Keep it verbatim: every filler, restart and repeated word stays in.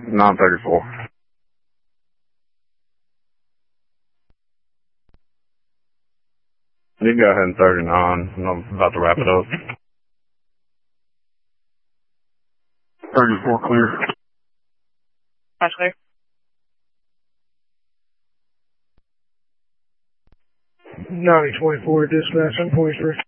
nine thirty-four. You can go ahead and thirty-nine. I'm about to wrap it up. thirty-four clear. That's clear. ninety twenty-four dispatch, I'm forty-three.